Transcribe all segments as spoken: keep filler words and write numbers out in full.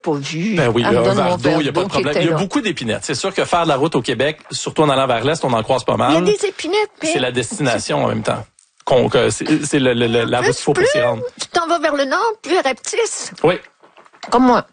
pas vu. Ben oui, Elle un me donne verre mon d'eau, il n'y a pas de problème. Il y a là. beaucoup d'épinettes. C'est sûr que faire de la route au Québec, surtout en allant vers l'Est, on en croise pas mal. Il y a des épinettes, mais... C'est la destination en même temps. Qu'on, que c'est, c'est le, le, le, la route qu'il faut pour s'y rendre. Tu t'en vas vers le nord, plus rapetisse. Oui. Comme moi.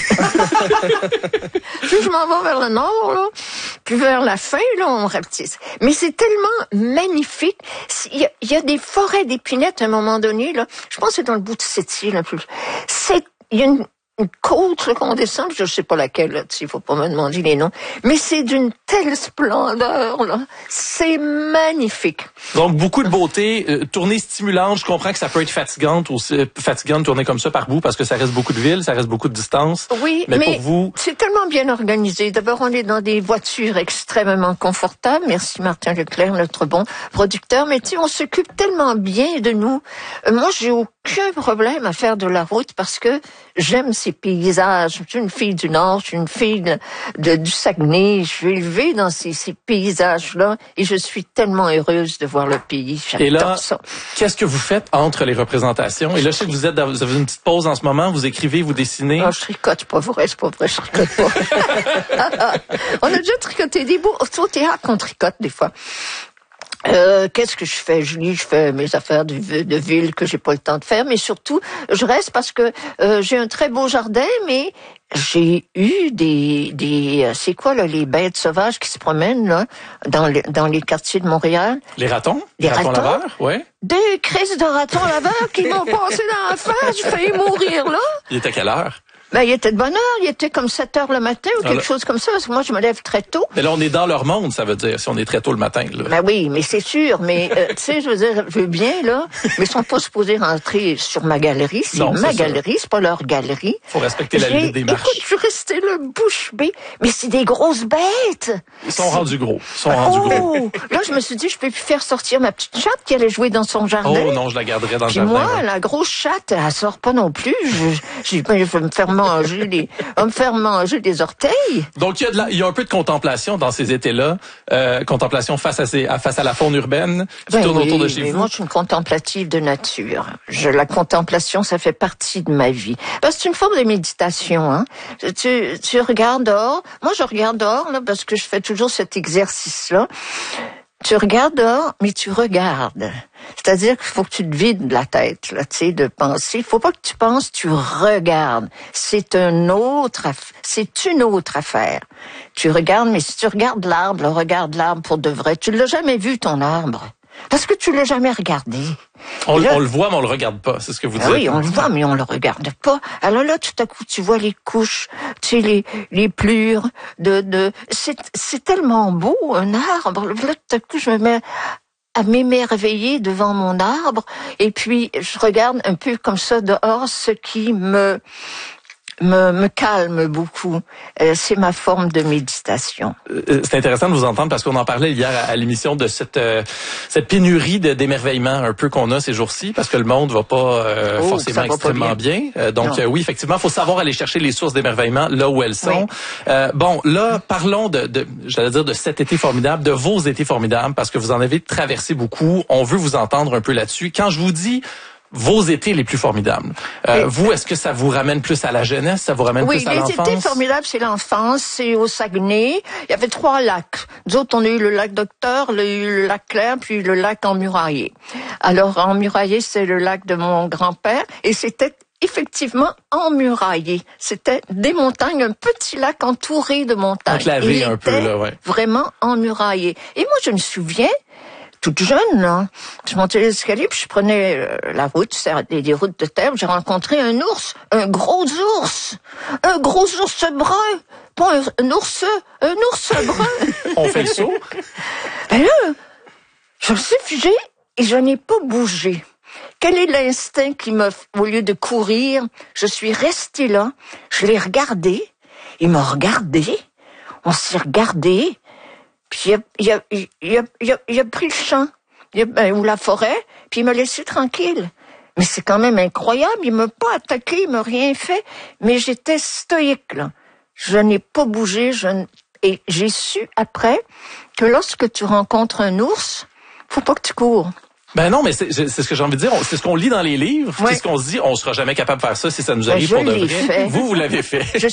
Plus je m'en vais vers le nord, là, puis vers la fin, là, on rapetisse. Mais c'est tellement magnifique. Il y, a, il y a des forêts d'épinettes à un moment donné, là. Je pense que c'est dans le bout de Sept-Îles, là, plus. C'est, il y a une, une côte, là, qu'on descend, je sais pas laquelle, là, il faut pas me demander les noms. Mais c'est d'une telle splendeur, là. C'est magnifique. Donc, beaucoup de beauté, euh, tournée stimulante. Je comprends que ça peut être fatigante aussi, euh, fatigant de tourner comme ça par bout parce que ça reste beaucoup de villes, ça reste beaucoup de distance. Oui, mais, mais pour vous, c'est tellement bien organisé. D'abord, on est dans des voitures extrêmement confortables. Merci Martin Leclerc, notre bon producteur. Mais tu sais, on s'occupe tellement bien de nous. Euh, moi, j'ai aucun problème à faire de la route parce que j'aime ces paysages. Je suis une fille du Nord, je suis une fille de, de, du Saguenay. Je suis élevée dans ces, ces paysages-là et je suis tellement heureuse de voir le pays. J'adore et là, ça. Qu'est-ce que vous faites entre les représentations? Et là, je sais que vous êtes dans, vous avez une petite pause en ce moment, vous écrivez, vous dessinez. Non, je tricote, c'est pas vrai, c'est pas vrai, je tricote pas. On a déjà tricoté des bouts. Au théâtre, on tricote des fois. Euh, qu'est-ce que je fais? Je lis, je fais mes affaires de, de ville que j'ai pas le temps de faire, mais surtout, je reste parce que euh, j'ai un très beau jardin, mais j'ai eu des, des, c'est quoi là, les bêtes sauvages qui se promènent là dans les, dans les quartiers de Montréal? Les ratons? Les ratons? laveurs, ouais. Des crises de ratons laveurs qui m'ont passé dans la face, j'ai failli mourir là. Il était à quelle heure? Ben, il était de bonne heure, il était comme sept heures le matin ou quelque Alors, chose comme ça, parce que moi, je me lève très tôt. Mais là, on est dans leur monde, ça veut dire, si on est très tôt le matin. Là. Ben oui, mais c'est sûr, mais euh, tu sais, je veux dire, je veux bien, là, mais ils sont pas supposés rentrer sur ma galerie, c'est Non, ma c'est galerie, c'est pas leur galerie. Faut respecter la limite des marches. Écoute, je suis restée là, bouche bée, mais c'est des grosses bêtes! Ils sont rendus gros, ils sont rendus oh, gros. Là, je me suis dit, je peux plus faire sortir ma petite chatte qui allait jouer dans son jardin. Oh non, je la garderai dans Puis le jardin. moi, ouais. la grosse chatte, elle sort pas non plus. Je, je, je vais me faire manger les, me faire manger des orteils. Donc, il y a de la, il y a un peu de contemplation dans ces étés-là. Euh, contemplation face à ces, à, face à la faune urbaine qui Ben tourne oui, autour de chez mais vous. moi, je suis une contemplative de nature. Je, la contemplation, ça fait partie de ma vie. Parce que c'est une forme de méditation, hein. Tu, tu regardes dehors. Moi, je regarde dehors, là, parce que je fais toujours cet exercice-là. Tu regardes dehors, mais tu regardes. C'est-à-dire qu'il faut que tu te vides la tête, là, tu sais, de penser. Il faut pas que tu penses, tu regardes. C'est un autre, c'est une autre affaire. Tu regardes, mais si tu regardes l'arbre, là, regarde l'arbre pour de vrai. Tu l'as jamais vu, ton arbre. Parce que tu l'as jamais regardé. On, là, on le voit, mais on le regarde pas. C'est ce que vous dites. Ah oui, on le voit, mais on le regarde pas. Alors là, tout à coup, tu vois les couches, tu sais, les, les plures de, de, c'est, c'est tellement beau, un arbre. Là, tout à coup, je me mets à m'émerveiller devant mon arbre. Et puis, je regarde un peu comme ça dehors, ce qui me, me, me calme beaucoup. Euh, c'est ma forme de méditation. Euh, c'est intéressant de vous entendre parce qu'on en parlait hier à, à l'émission de cette euh, cette pénurie de, d'émerveillement un peu qu'on a ces jours-ci parce que le monde va pas euh, oh, forcément va extrêmement pas bien. bien. Euh, donc euh, oui, effectivement, faut savoir aller chercher les sources d'émerveillement là où elles sont. Oui. Euh, bon, là, parlons de, de j'allais dire de cet été formidable, de vos étés formidables parce que vous en avez traversé beaucoup. On veut vous entendre un peu là-dessus. Quand je vous dis vos étés les plus formidables. Euh, vous, est-ce que ça vous ramène plus à la jeunesse, ça vous ramène oui, plus à l'enfance? Oui, les étés formidables, c'est l'enfance, c'est au Saguenay. Il y avait trois lacs. Nous autres, on a eu le lac Docteur, on a eu le lac Clair, puis le lac Emmuraillé. Alors, Emmuraillé, c'est le lac de mon grand-père, et c'était effectivement emmuraillé. C'était des montagnes, un petit lac entouré de montagnes. Enclavé un peu, là, ouais. Vraiment emmuraillé. Et moi, je me souviens, toute jeune, là. Je montais les escaliers, puis je prenais euh, la route, des, des routes de terre. J'ai rencontré un ours, un gros ours, un gros ours brun, pas un, un ours, un ours brun. On fait le saut. Ben là, je me suis figée et je n'ai pas bougé. Quel est l'instinct qui m'a, au lieu de courir, je suis restée là, je l'ai regardé, il m'a regardé, on s'est regardé. Puis il a, il a, il a, il a, il a pris le champ, il a, ben, ou la forêt, puis il m'a laissé tranquille. Mais c'est quand même incroyable, il m'a pas attaqué, il m'a rien fait, mais j'étais stoïque, là. Je n'ai pas bougé, je n... et j'ai su après que lorsque tu rencontres un ours, faut pas que tu cours. Ben non, mais c'est, c'est ce que j'ai envie de dire. C'est ce qu'on lit dans les livres. Ouais. C'est ce qu'on se dit. On sera jamais capable de faire ça si ça nous Ben, arrive je pour de l'ai vrai. fait. Vous, vous l'avez fait. Je